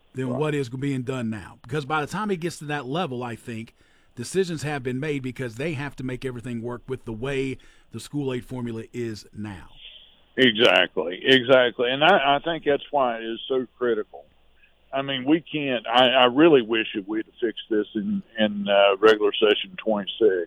than what is being done now. Because by the time it gets to that level, I think decisions have been made because they have to make everything work with the way the school aid formula is now. Exactly. And I think that's why it is so critical. I mean, we can't. I really wish that we'd have fixed this in regular session 26,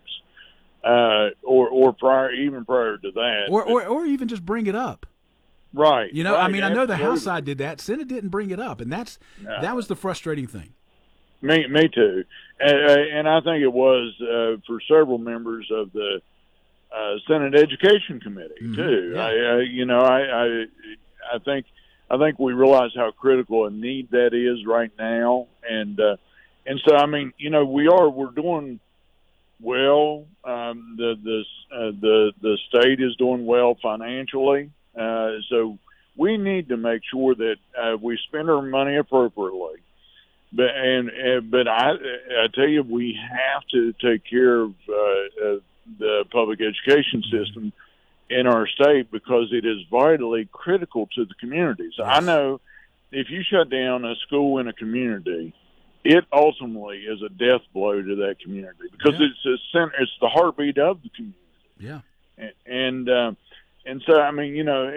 or even prior to that, or even just bring it up. Right. I Right. mean, I know the House Absolutely. side did that. Senate didn't bring it up, and that was No. the frustrating thing. Me too. And I think it was for several members of the Senate Education Committee too. Yeah. I think we realize how critical a need that is right now, and so I mean, we're doing well. The state is doing well financially, so we need to make sure that we spend our money appropriately. But I tell you, we have to take care of the public education system in our state because it is vitally critical to the communities. Yes. I know if you shut down a school in a community, it ultimately is a death blow to that community because it's the heartbeat of the community. Yeah. And so I mean,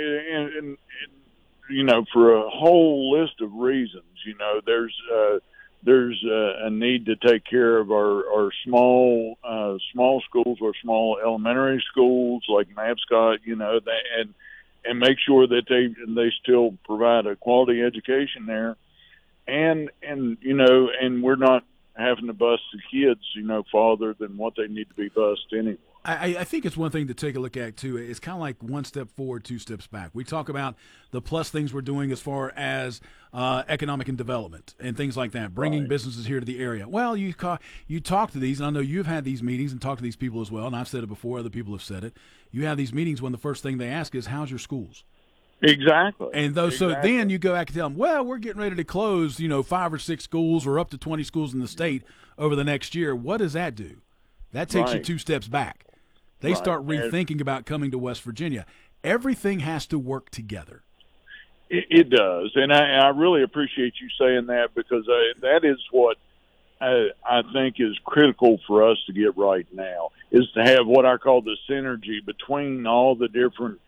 for a whole list of reasons, there's a need to take care of our small schools or small elementary schools like Mabscott, and make sure that they still provide a quality education there, and we're not having to bus the kids, farther than what they need to be bused anyway. I think it's one thing to take a look at, too. It's kind of like one step forward, two steps back. We talk about the plus things we're doing as far as economic and development and things like that, bringing businesses here to the area. Well, you talk to these, and I know you've had these meetings and talked to these people as well, and I've said it before, other people have said it. You have these meetings when the first thing they ask is, how's your schools? Exactly. And so then you go back and tell them, well, we're getting ready to close, 5 or 6 schools or up to 20 schools in the state over the next year. What does that do? That takes you 2 steps back. They start rethinking about coming to West Virginia. Everything has to work together. It does, and I really appreciate you saying that because that is what I think is critical for us to get right now, is to have what I call the synergy between all the different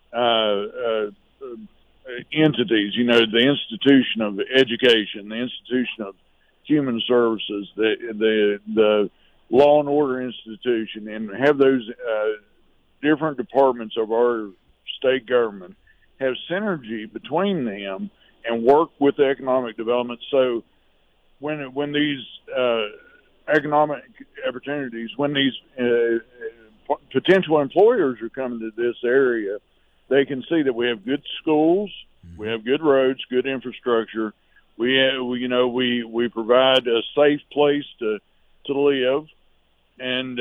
entities, the institution of education, the institution of human services, the law and order institution, and have those different departments of our state government have synergy between them and work with economic development. So when these economic opportunities, when these potential employers are coming to this area, they can see that we have good schools, we have good roads, good infrastructure. We provide a safe place to live, and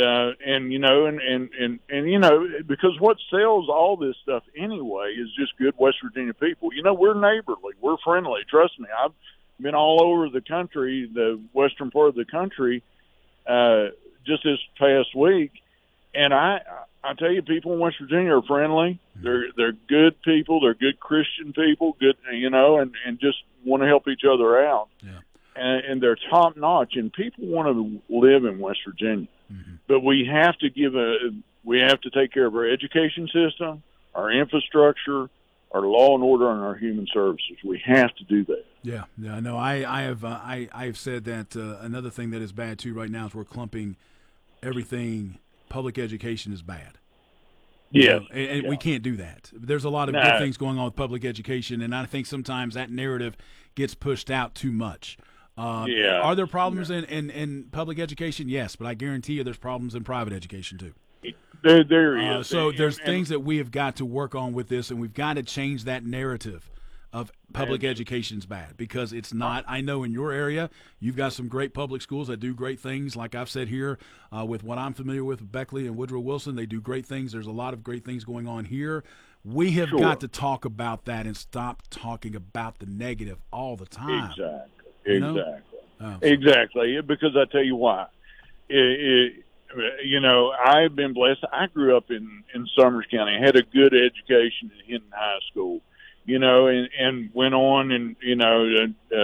because what sells all this stuff anyway is just good West Virginia people. We're neighborly, we're friendly. Trust me, I've been all over the country, the western part of the country, just this past week, and I tell you, people in West Virginia are friendly. They're good people. They're good Christian people. Good, and just want to help each other out. Yeah. And they're top notch. And people want to live in West Virginia, but we have to take care of our education system, our infrastructure, our law and order, and our human services. We have to do that. Yeah. No, I have said that another thing that is bad too right now is we're clumping everything. Public education is bad. Yes. And we can't do that. There's a lot of good things going on with public education, and I think sometimes that narrative gets pushed out too much. Are there problems in public education? Yes, but I guarantee you there's problems in private education too. There is. So there's things that we have got to work on with this, and we've got to change that narrative of public education's bad, because it's not. I know in your area you've got some great public schools that do great things. Like I've said here, with what I'm familiar with Beckley and Woodrow Wilson, they do great things. There's a lot of great things going on here. We have got to talk about that and stop talking about the negative all the time. Exactly. Because I tell you why. I've been blessed. I grew up in Summers County. I had a good education in Hinton High School. And went on and,